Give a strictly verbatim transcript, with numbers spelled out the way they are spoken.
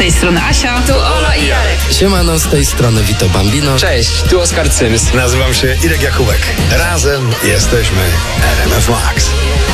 tej strony Asia. Tu Ola i Jarek. Siemano, z tej strony Vito Bambino. Cześć, tu Oskar Cyms. Nazywam się Irek Jakubek. Razem jesteśmy R M F Max.